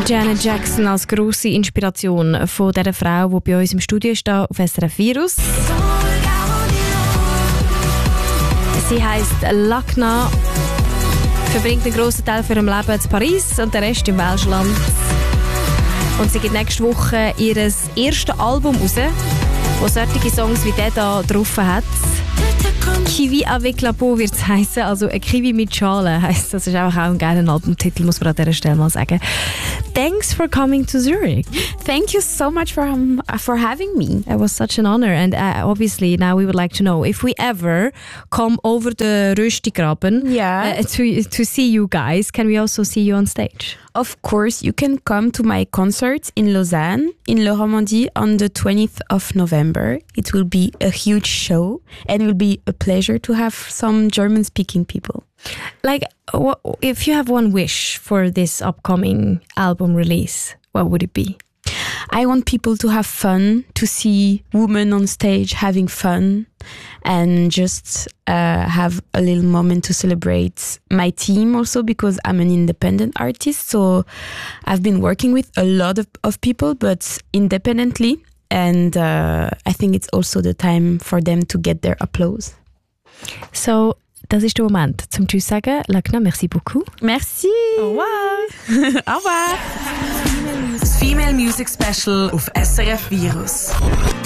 Janet Jackson als grosse Inspiration von dieser Frau, die bei uns im Studio steht, auf SRF Virus. Sie heisst Lakna, verbringt einen grossen Teil von ihrem Leben in Paris und den Rest im Welschland. Und sie gibt nächste Woche ihr erstes Album raus, wo solche Songs wie der hier drauf hat. Kiwi avec la peau wird es heissen, also ein Kiwi mit Schale heisst. Das ist einfach auch ein geiler Albumtitel, muss man an dieser Stelle mal sagen. Thanks for coming to Zurich. Thank you so much for having me. It was such an honor, and obviously now we would like to know if we ever come over the Röstigraben to see you guys, can we also see you on stage? Of course, you can come to my concert in Lausanne, in Le Romandie, on the 20th of November. It will be a huge show, and it will be a pleasure to have some German-speaking people. Like, if you have one wish for this upcoming album release, what would it be? I want people to have fun, to see women on stage having fun, and just have a little moment to celebrate my team also, because I'm an independent artist. So I've been working with a lot of people, but independently. And I think it's also the time for them to get their applause. So, das ist der Moment zum Tschüss sagen. Lakna, merci beaucoup. Merci. Au revoir. Au revoir. Das Female Music Special auf SRF Virus.